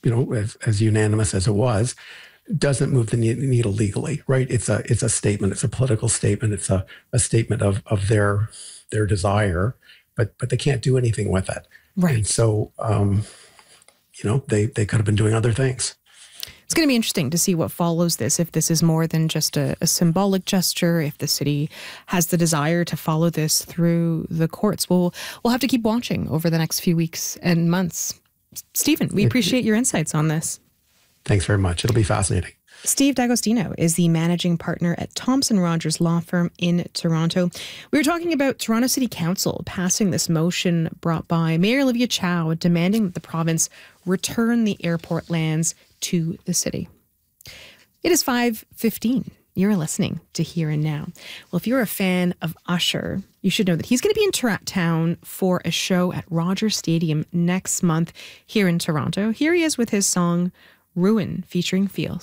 as unanimous as it was, doesn't move the needle legally, right? It's a statement. It's a political statement. It's a statement of their desire, but they can't do anything with it. Right. And so, they could have been doing other things. It's going to be interesting to see what follows this, if this is more than just a symbolic gesture, if the city has the desire to follow this through the courts. We'll have to keep watching over the next few weeks and months. Stephen, we appreciate your insights on this. Thanks very much. It'll be fascinating. Steve D'Agostino is the managing partner at Thomson Rogers Law Firm in Toronto. We were talking about Toronto City Council passing this motion brought by Mayor Olivia Chow, demanding that the province return the airport lands to the city. It is 5:15. You're listening to Here and Now. Well, if you're a fan of Usher, you should know that he's going to be in town for a show at Rogers Stadium next month here in Toronto. Here he is with his song Ruin featuring Feels.